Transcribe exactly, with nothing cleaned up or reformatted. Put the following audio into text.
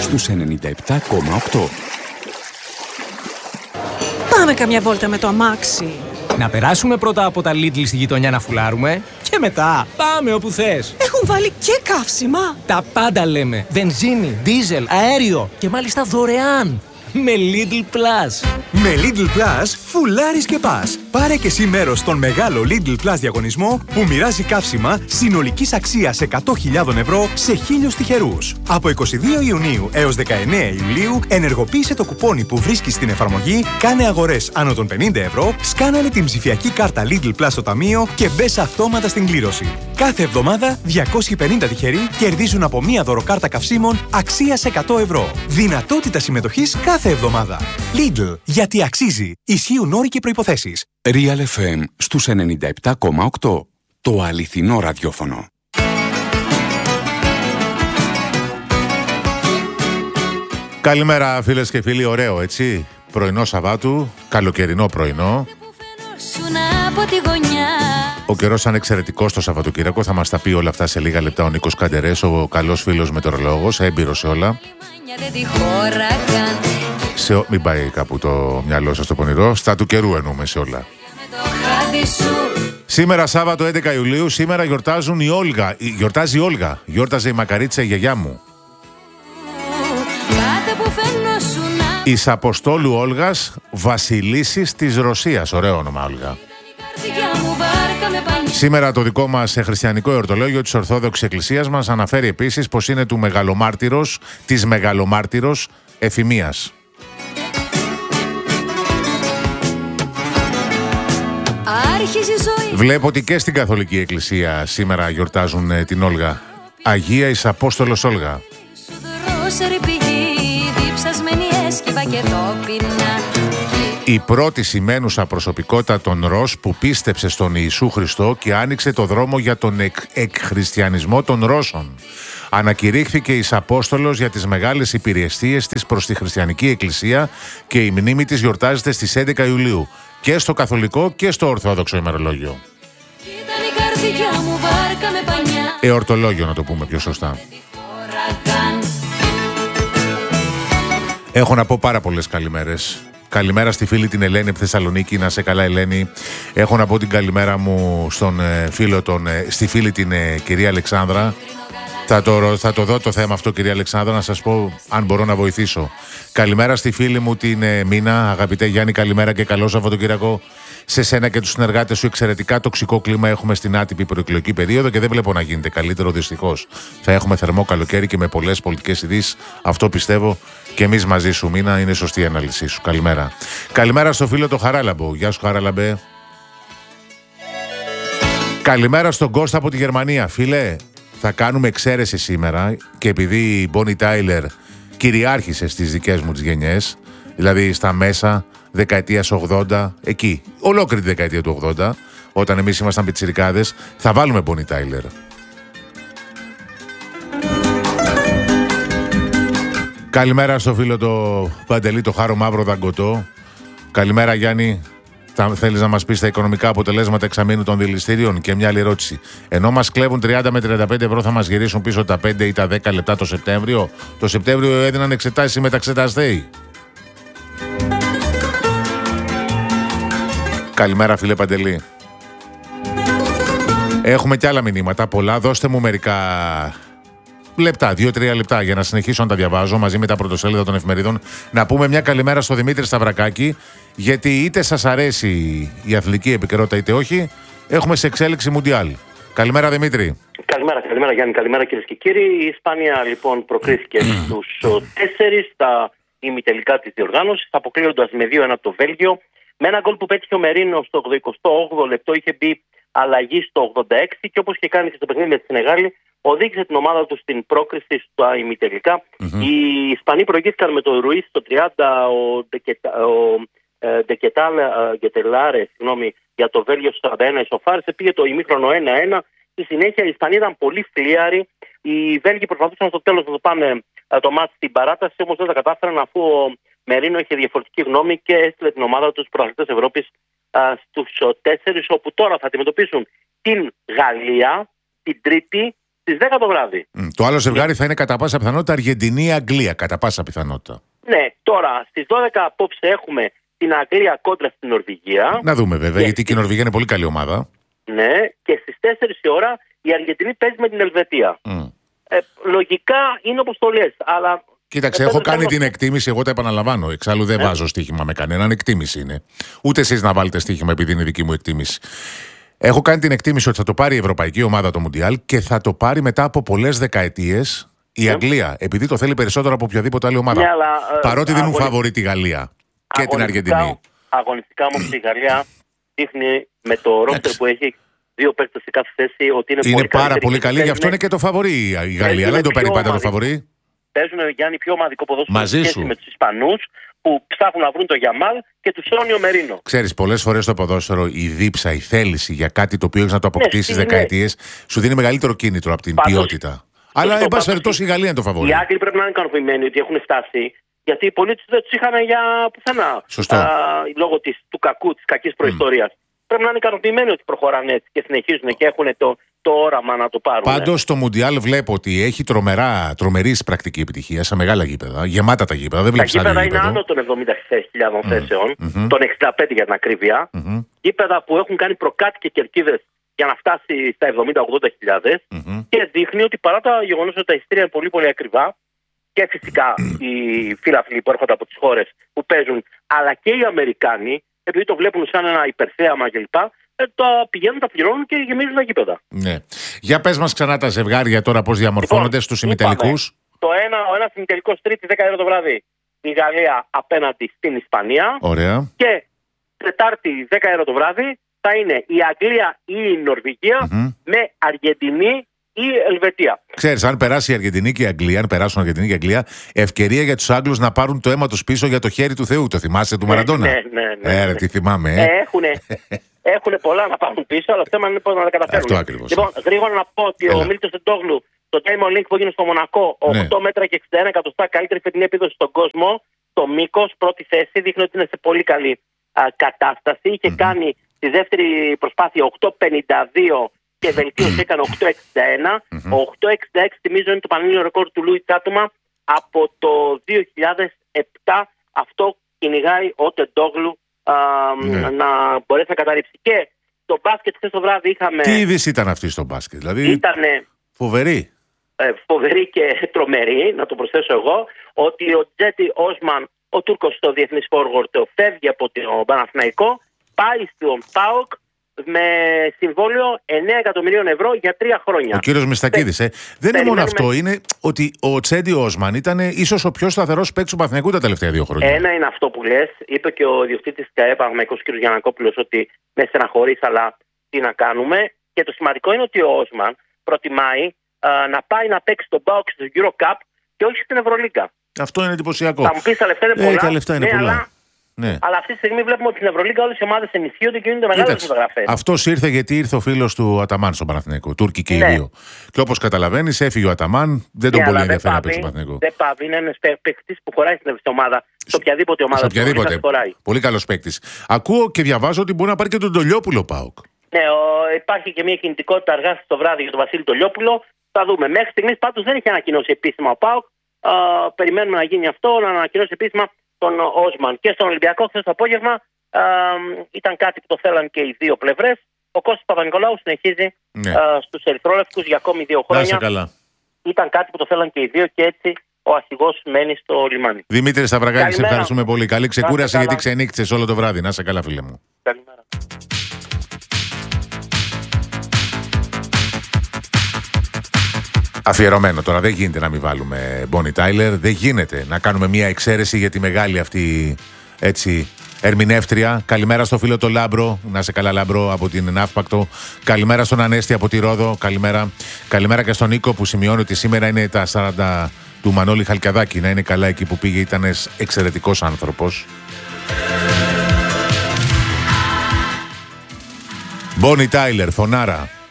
στους ενενήντα επτά κόμμα οκτώ. Πάμε καμιά βόλτα με το αμάξι. Να περάσουμε πρώτα από τα Lidl στη γειτονιά να φουλάρουμε και μετά πάμε όπου θες. Έχουν βάλει και καύσιμα. Τα πάντα λέμε. Βενζίνη, δίζελ, αέριο και μάλιστα δωρεάν. Με Lidl Plus. Με Lidl Plus, φουλάρεις και πας. Πάρε και εσύ μέρος στον μεγάλο Lidl Plus διαγωνισμό που μοιράζει καύσιμα συνολικής αξίας εκατό χιλιάδες ευρώ σε χίλιους τυχερούς. Από είκοσι δύο Ιουνίου έως δεκαεννέα Ιουλίου ενεργοποίησε το κουπόνι που βρίσκεις στην εφαρμογή, κάνε αγορές άνω των πενήντα ευρώ, σκάναρε την ψηφιακή κάρτα Lidl Plus στο ταμείο και μπες αυτόματα στην κλήρωση. Κάθε εβδομάδα διακόσιοι πενήντα τυχεροί κερδίζουν από μία δωροκάρτα καυσίμων αξίας εκατό ευρώ. Δυνατότητα συμμετοχής κάθε εβδομάδα. Lidl, γιατί αξίζει. Ισχύουν όροι και προϋποθέσεις. Real εφ εμ στους ενενήντα επτά κόμμα οκτώ. Το αληθινό ραδιόφωνο. Καλημέρα φίλες και φίλοι, ωραίο έτσι. Πρωινό Σαββάτου, καλοκαιρινό πρωινό. Ο καιρός ήταν εξαιρετικός το Σαββατοκύριακο. Θα μας τα πει όλα αυτά σε λίγα λεπτά ο Νίκος Καντερές, ο καλός φίλος μετεωρολόγος, έμπειρος σε όλα. Σε, μην πάει κάπου το μυαλό σας το πονηρό. Στα του καιρού εννοούμε σε όλα. Σήμερα Σάββατο έντεκα Ιουλίου, σήμερα γιορτάζουν η Όλγα. Γιορτάζει η Όλγα. Γιόρταζε η Μακαρίτσα, η γιαγιά μου. Εις Αποστόλου Όλγας, βασιλίσσης της Ρωσίας. Ωραίο όνομα Όλγα. Σήμερα το δικό μας χριστιανικό εορτολόγιο της Ορθόδοξης Εκκλησίας μας αναφέρει επίσης πως είναι του μεγαλομάρτυρος, της μεγαλομάρτυρος Εφημίας. Βλέπω ότι και στην Καθολική Εκκλησία σήμερα γιορτάζουν ε, την Όλγα. Αγία εις Απόστολος Όλγα. Η πρώτη σημαίνουσα προσωπικότητα των Ρώσ που πίστεψε στον Ιησού Χριστό και άνοιξε το δρόμο για τον εκ, εκχριστιανισμό των Ρώσων. Ανακηρύχθηκε εις Απόστολος για τις μεγάλες υπηρεσίες της προς τη Χριστιανική Εκκλησία και η μνήμη της γιορτάζεται στις έντεκα Ιουλίου και στο Καθολικό και στο Ορθόδοξο ημερολόγιο. Εορτολόγιο να το πούμε πιο σωστά. Έχω να πω πάρα πολλές καλημέρες. Καλημέρα στη φίλη την Ελένη από Θεσσαλονίκη, να σε καλά Ελένη. Έχω να πω την καλημέρα μου στον φίλο τον, στη φίλη την κυρία Αλεξάνδρα. Θα το, θα το δω το θέμα αυτό κυρία Αλεξάνδρα, να σας πω αν μπορώ να βοηθήσω. Καλημέρα στη φίλη μου την Μίνα, αγαπητέ Γιάννη, καλημέρα και καλό Σαββατοκύριακο σε σένα και τους συνεργάτες σου. Εξαιρετικά τοξικό κλίμα έχουμε στην άτυπη προεκλογική περίοδο και δεν βλέπω να γίνεται καλύτερο δυστυχώς. Θα έχουμε θερμό καλοκαίρι και με πολλές πολιτικές ειδήσεις. Αυτό πιστεύω και εμείς μαζί σου, Μίνα, είναι σωστή η ανάλυση σου. Καλημέρα. Καλημέρα στο φίλο το Χαράλαμπο. Γεια σου Χαράλαμπε. Καλημέρα στον Κώστα από τη Γερμανία. Φίλε, θα κάνουμε εξαίρεση σήμερα και επειδή η Bonnie Tyler κυριάρχησε στις δικές μου τις γενιές, δηλαδή στα μέσα δεκαετίας ογδόντα, εκεί, ολόκληρη τη δεκαετία του ογδόντα, όταν εμείς ήμασταν πιτσιρικάδες, θα βάλουμε Bonnie Tyler. Καλημέρα στο φίλο το Παντελή, το Χάρο Μαύρο Δαγκωτό. Καλημέρα Γιάννη. Θα θέλεις να μας πεις τα οικονομικά αποτελέσματα εξαμήνου των δηληστήριων? Και μια άλλη ερώτηση. Ενώ μας κλέβουν τριάντα με τριάντα πέντε ευρώ, θα μας γυρίσουν πίσω τα πέντε ή τα δέκα λεπτά το Σεπτέμβριο? Το Σεπτέμβριο έδιναν εξετάσεις μεταξεταστέοι. Καλημέρα φίλε Παντελή. Έχουμε κι άλλα μηνύματα, πολλά. Δώστε μου μερικά λεπτά, δύο-τρία λεπτά για να συνεχίσω να τα διαβάζω μαζί με τα πρωτοσέλιδα των εφημερίδων. Να πούμε μια καλημέρα στο Δημήτρη Σταυρακάκη, γιατί είτε σας αρέσει η αθλητική επικαιρότητα είτε όχι, έχουμε σε εξέλιξη Μουντιάλ. Καλημέρα Δημήτρη. Καλημέρα, καλημέρα Γιάννη, καλημέρα κυρίες και κύριοι. Η Ισπανία λοιπόν προκρίθηκε στους τέσσερις στα ημιτελικά της διοργάνωσης, αποκλείοντας με δύο ένα το Βέλγιο. Με ένα γκολ που πέτυχε ο Μερίνο στο ογδοηκοστό όγδοο λεπτό, είχε μπει αλλαγή στο ογδόντα έξι και όπως και κάνει και στο παιχνίδι με τη Σενεγάλη, οδήγησε την ομάδα του στην πρόκριση στα ημιτελικά. Mm-hmm. Οι Ισπανοί προηγήθηκαν με το Ρουίς στο τριάντα, ο Ντεκετάλε για το Βέλγιο στο σαράντα ένα ισοφάρισε, πήγε το ημίχρονο ένα ένα. Στη συνέχεια οι Ισπανοί ήταν πολύ φλίαροι. Οι Βέλγοι προσπαθούσαν στο τέλος να το πάνε το μάτι στην παράταση, όμως δεν τα κατάφεραν αφού ο Μερίνο είχε διαφορετική γνώμη και έστειλε την ομάδα του στους πρωταθλητές Ευρώπης στους τέσσερις, όπου τώρα θα αντιμετωπίσουν την Γαλλία την Τρίτη στις δέκα το βράδυ. Mm. Το άλλο ζευγάρι θα είναι κατά πάσα πιθανότητα Αργεντινή-Αγγλία. Κατά πάσα πιθανότητα. Ναι, τώρα στις δώδεκα απόψε έχουμε την Αγγλία κόντρα στην Νορβηγία. Να δούμε βέβαια, και γιατί και η Νορβηγία είναι πολύ καλή ομάδα. Ναι, και στις τέσσερις η ώρα η Αργεντινή παίζει με την Ελβετία. Mm. Ε, λογικά είναι όπως το λες, αλλά... Κοίταξε, ε, έχω θέλω... κάνει την εκτίμηση, εγώ τα επαναλαμβάνω. Εξάλλου δεν ε. βάζω στοίχημα με κανέναν, εκτίμηση είναι. Ούτε εσείς να βάλετε στοίχημα επειδή είναι δική μου εκτίμηση. Έχω κάνει την εκτίμηση ότι θα το πάρει η ευρωπαϊκή ομάδα το Μουντιάλ και θα το πάρει μετά από πολλές δεκαετίες η Αγγλία, επειδή το θέλει περισσότερο από οποιαδήποτε άλλη ομάδα. Ναι, αλλά, παρότι ε, δίνουν αγωνι... φαβορί τη Γαλλία και την Αργεντινή. Αγωνιστικά όμως η Γαλλία δείχνει με το ρόστερ που έχει δύο παίκτες σε κάθε θέση ότι είναι, είναι πολύ πάρα πολύ καλή, γι' αυτό είναι είναι και το φαβορί η Γαλλία. Δεν το παίρνει πάντα το φαβορί. Παίζουν, Γιάννη, πιο ομαδικό ποδόσφαιρο μαζί σχέση σου με τους Ισπανούς που ψάχνουν να βρουν το Γιαμάλ και του Σόνιο Μερίνο. Ξέρεις, πολλές φορές το ποδόσφαιρο η δίψα, η θέληση για κάτι το οποίο έχεις να το αποκτήσεις ναι, δεκαετίες σου δίνει μεγαλύτερο κίνητρο από την Πάντως, ποιότητα. Αλλά εν πάση περιπτώσει η Γαλλία είναι το φαβορί. Οι Άγγλοι πρέπει να είναι ικανοποιημένοι ότι έχουν φτάσει, γιατί οι πολίτες δεν τους είχαν για πουθενά. Σωστό. Α, λόγω της, του κακού, της κακής προϊστορίας. Mm. Πρέπει να είναι ικανοποιημένοι ότι προχωράνε έτσι και συνεχίζουν και έχουν το, το όραμα να το πάρουν. Πάντως στο Μουντιάλ βλέπω ότι έχει τρομερά, τρομερή πρακτική επιτυχία σε μεγάλα γήπεδα. Γεμάτα τα γήπεδα. Δεν βλέπεις τα γήπεδα γήπεδο. είναι άνω των εβδομήντα χιλιάδων mm. θέσεων, mm-hmm. των εξήντα πέντε για την ακρίβεια. Mm-hmm. Γήπεδα που έχουν κάνει προκάτ και κερκίδες για να φτάσει στα εβδομήντα με ογδόντα χιλιάδες mm-hmm. και δείχνει ότι παρά το γεγονός ότι τα εισιτήρια είναι πολύ πολύ ακριβά και φυσικά οι φίλαθλοι που έρχονται από τις χώρες που παίζουν, αλλά και οι Αμερικάνοι, επειδή το βλέπουν σαν ένα υπερθέαμα κλπ., το πηγαίνουν, τα πληρώνουν και γεμίζουν τα γήπεδα. Ναι. Για πες μας ξανά τα ζευγάρια τώρα πώς διαμορφώνονται λοιπόν, στους ημιτελικούς. Το ένα, ο ένας ημιτελικός Τρίτη δέκα η ώρα το βράδυ η Γαλλία απέναντι στην Ισπανία. Ωραία. Και Τετάρτη δέκα η ώρα το βράδυ θα είναι η Αγγλία ή η Νορβηγία mm-hmm. με Αργεντινή ή Ελβετία. Ξέρεις, αν περάσει η Αργεντινή και η Αγγλία, αν περάσουν η Αργεντινή και η Αγγλία, ευκαιρία για τους Άγγλους να πάρουν το αίμα τους πίσω για το χέρι του Θεού. Το θυμάσαι του Μαραντόνα? Ναι, ναι, ναι. Ε, ρε, τι θυμάμαι, ε. Έχουνε, έχουνε πολλά να πάρουν πίσω, αλλά θέμα είναι πώς να τα καταφέρουν. Αυτό ακριβώς. Λοιπόν, γρήγορα να πω ότι Έλα. ο Μίλτος Εντόγλου, το Diamond League που έγινε στο Μονακό, ναι. οκτώ μέτρα και εξήντα ένα εκατοστά, καλύτερη φετινή επίδοση στον κόσμο. Το μήκος, πρώτη θέση, δείχνει ότι είναι σε πολύ καλή α, κατάσταση. Είχε mm-hmm. κάνει τη δεύτερη προσπάθεια οκτώ πενήντα δύο και βελτίωση έκανε οκτώ εξήντα ένα. Mm-hmm. Ο οκτώ εξήντα έξι θυμίζω είναι το πανελλήνιο ρεκόρ του Λούι Τσάτουμα από το δύο χιλιάδες επτά. Αυτό κυνηγάει ο Τεντόγλου ναι. να μπορέσει να καταρρύψει. Και στο μπάσκετ χθες το βράδυ είχαμε... Τι είδηση ήταν αυτή στο μπάσκετ? Δηλαδή ήτανε... φοβερή. Ε, φοβερή και τρομερή, να το προσθέσω εγώ, ότι ο Τζέτι Όσμαν, ο Τούρκος στο διεθνής forward, φεύγει από τον Παναθηναϊκό, πάει στον ΠΑΟΚ με συμβόλαιο εννέα εκατομμυρίων ευρώ για τρία χρόνια. Ο κύριος Μιστακίδης, ε. Δεν είναι μόνο αυτό, είναι ότι ο Τσέντι Όσμαν ήταν ίσως ο πιο σταθερός παίκτης του Παναθηναϊκού τα τελευταία δύο χρόνια. Ένα είναι αυτό που λες. Είπε και ο διοκτήτης της ΚΑΕ Παναθηναϊκός κ. Γιαννακόπουλος ότι με στεναχωρείς, αλλά τι να κάνουμε. Και το σημαντικό είναι ότι ο Όσμαν προτιμάει α, να πάει να παίξει τον ΠΑΟΚ στο Euro Cup και όχι στην Ευρωλίγκα. Αυτό είναι εντυπωσιακό. Θα μου πεις τα λεφτά είναι πολλά. Ε, τα λεφτά είναι ναι, πολλά. Αλλά... Ναι. Αλλά αυτή τη στιγμή βλέπουμε ότι στην Ευρωλίγκα όλες οι ομάδες ενισχύονται και γίνονται μεγάλες φωτογραφίες. Αυτός ήρθε γιατί ήρθε ο φίλος του Αταμάν στον Παναθηναϊκό. Τούρκοι και ναι. οι δύο. Και όπως καταλαβαίνεις, έφυγε ο Αταμάν, δεν τον ναι, πολύ ενδιαφέρει να παίξει στον Παναθηναϊκό. Δεν πάβει, είναι ένας παίκτης που χωράει στην ομάδα. Σε οποιαδήποτε ομάδα. Σε οποιαδήποτε. Πολύ καλός παίκτης. Ακούω και διαβάζω ότι μπορεί να πάρει και τον Τολιόπουλο ΠΑΟΚ. Ναι, ο, υπάρχει και μια κινητικότητα αργά το βράδυ για τον Βασίλη Τολιόπουλο. Θα δούμε. Μέχρι στιγμής πάντως δεν έχει ανακοινώσει επίσημα ο ΠΑΟΚ. Περιμένουμε να γίνει αυτό, να ανακοινώσει επίσημα τον Όσμαν. Και στον Ολυμπιακό χθες το απόγευμα α, ήταν κάτι που το θέλαν και οι δύο πλευρές. Ο Κώστας Παπα-Νικολάου συνεχίζει ναι. α, στους ερυθρόλευκους για ακόμη δύο χρόνια. Καλά. Ήταν κάτι που το θέλαν και οι δύο και έτσι ο αρχηγός μένει στο λιμάνι. Δημήτρη Σταυρακάκη, σε ευχαριστούμε πολύ. Καλή ξεκούραση γιατί ξενύχτησες όλο το βράδυ. Να είσαι καλά, φίλε μου. Καλημέρα. Αφιερωμένο τώρα, δεν γίνεται να μην βάλουμε Bonnie Tyler, δεν γίνεται να κάνουμε μια εξαίρεση για τη μεγάλη αυτή έτσι ερμηνεύτρια. Καλημέρα στο φίλο το Λάμπρο, να σε καλά Λάμπρο από την Ναύπακτο. Καλημέρα στον Ανέστη από τη Ρόδο, καλημέρα. Καλημέρα και στον Νίκο που σημειώνει ότι σήμερα είναι τα σαράντα του Μανώλη Χαλκιαδάκη. Να είναι καλά εκεί που πήγε, ήταν εξαιρετικός άνθρωπος. Bonnie Tyler, φωνάρα.